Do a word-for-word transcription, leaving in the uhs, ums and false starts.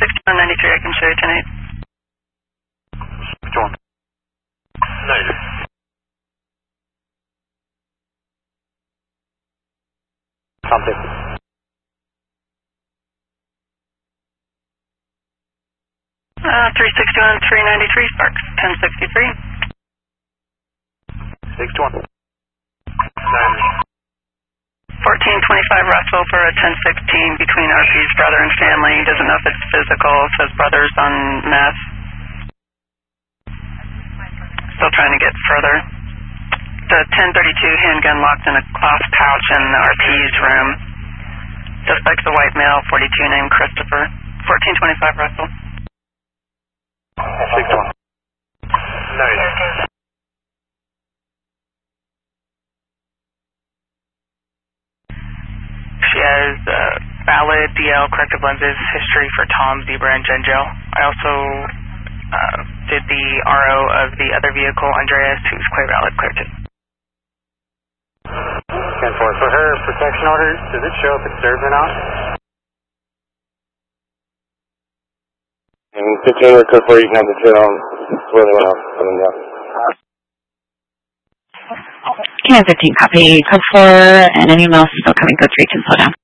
sixty-one ninety-three, I can show you ten eight. sixty-one. Negative. Tom fifty. Uh, three sixty-one three ninety-three, Sparks, ten sixty-three. sixty-one. ninety. fourteen twenty-five Russell for a ten sixteen between R P's brother and family. Doesn't know if it's physical. Says brother's on meth. Still trying to get further. The ten thirty-two handgun locked in a cloth pouch in the R P's room. Suspect's a white male, forty-two, named Christopher. fourteen twenty-five Russell. sixty-one. Negative. She has uh, valid D L, corrective lenses, history for Tom, Zebra, and Gengel. I also uh, did the R O of the other vehicle, Andreas, who's clear valid, clear too. ten four. For her protection order, does it show if it's served or not? And fifteen or code four, you can have the trail where they went out. I mean, yeah. Can fifteen copy, code four, and any email still coming, code three, can slow down.